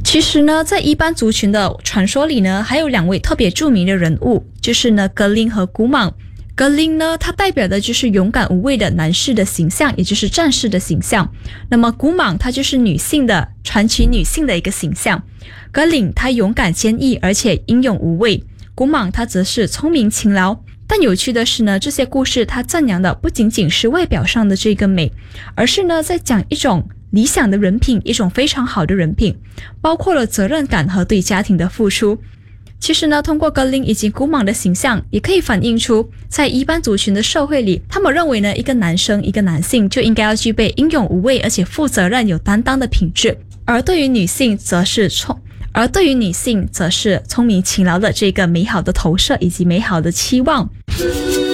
其实呢，在伊班族群的传说里呢，还有两位特别著名的人物，就是呢格林和古莽。格林呢，它代表的就是勇敢无畏的男士的形象，也就是战士的形象。那么古莽它就是女性的传奇女性的一个形象。格林她勇敢坚毅，而且英勇无畏；古莽她则是聪明勤劳。但有趣的是呢，这些故事它赞扬的不仅仅是外表上的这个美，而是呢在讲一种理想的人品，一种非常好的人品，包括了责任感和对家庭的付出。其实呢，通过格林以及古莽的形象，也可以反映出在伊班族群的社会里，他们认为呢，一个男生一个男性就应该要具备英勇无畏而且负责任有担当的品质，而对于女性则是聪明勤劳的这个美好的投射以及美好的期望。